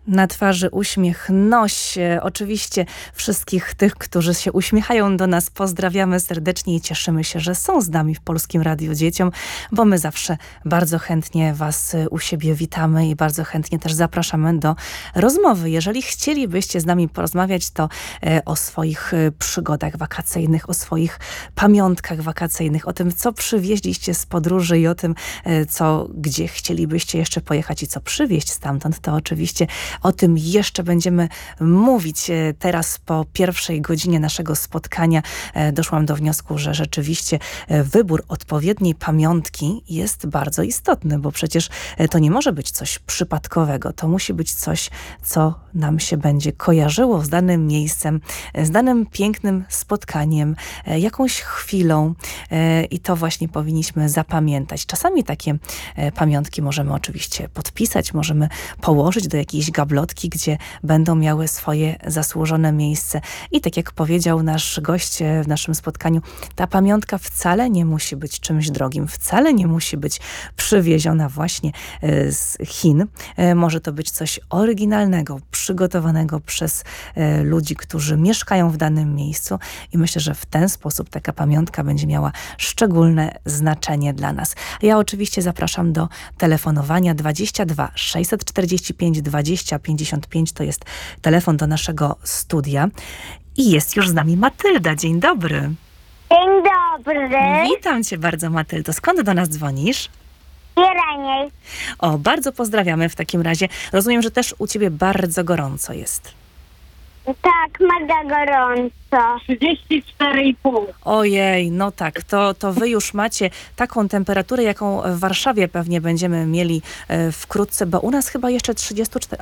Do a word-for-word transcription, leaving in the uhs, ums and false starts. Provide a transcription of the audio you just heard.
Na twarzy uśmiech noś. Oczywiście wszystkich tych, którzy się uśmiechają do nas, pozdrawiamy serdecznie i cieszymy się, że są z nami w Polskim Radiu Dzieciom, bo my zawsze bardzo chętnie was u siebie witamy i bardzo chętnie też zapraszamy do rozmowy. Jeżeli chcielibyście z nami porozmawiać, to o swoich przygodach wakacyjnych, o swoich pamiątkach wakacyjnych, o tym, co przywieźliście z podróży i o tym, co, gdzie chcielibyście jeszcze pojechać i co przywieźć stamtąd, to oczywiście o tym jeszcze będziemy mówić. Teraz po pierwszej godzinie naszego spotkania doszłam do wniosku, że rzeczywiście wybór odpowiedniej pamiątki jest bardzo istotny, bo przecież to nie może być coś przypadkowego. To musi być coś, co nam się będzie kojarzyło z danym miejscem, z danym pięknym spotkaniem, jakąś chwilą i to właśnie powinniśmy zapamiętać. Czasami takie pamiątki możemy oczywiście podpisać, możemy położyć do jakiejś gablotki, gdzie będą miały swoje zasłużone miejsce. I tak jak powiedział nasz gość w naszym spotkaniu, ta pamiątka wcale nie musi być czymś drogim, wcale nie musi być przywieziona właśnie z Chin. Może to być coś oryginalnego, przygotowanego przez ludzi, którzy mieszkają w danym miejscu i myślę, że w ten sposób taka pamiątka będzie miała szczególne znaczenie dla nas. Ja oczywiście zapraszam do telefonowania dwadzieścia dwa sześćset czterdzieści pięć dwadzieścia pięćdziesiąt pięć, to jest telefon do naszego studia. I jest już z nami Matylda. Dzień dobry. Dzień dobry. Witam cię bardzo, Matyldo. Skąd do nas dzwonisz? Jeleniej. O, bardzo pozdrawiamy w takim razie. Rozumiem, że też u ciebie bardzo gorąco jest. Tak, mega gorąco. trzydzieści cztery i pół. Ojej, no tak, to, to wy już macie taką temperaturę, jaką w Warszawie pewnie będziemy mieli e, wkrótce, bo u nas chyba jeszcze trzydzieści cztery,